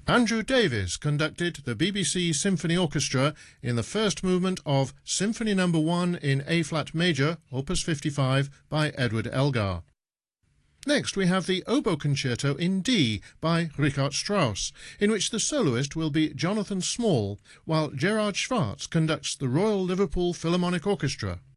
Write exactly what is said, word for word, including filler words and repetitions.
Andrew Davies conducted the B B C Symphony Orchestra in the first movement of Symphony Number one in A-flat major, Opus fifty-five, by Edward Elgar. Next we have the Oboe Concerto in D by Richard Strauss, in which the soloist will be Jonathan Small, while Gerard Schwartz conducts the Royal Liverpool Philharmonic Orchestra.